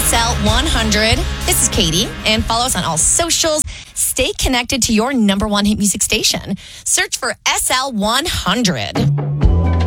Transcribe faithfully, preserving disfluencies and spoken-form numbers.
S L one hundred. This is Katie, and follow us on all socials. Stay connected to your number one hit music station. Search for S L one hundred.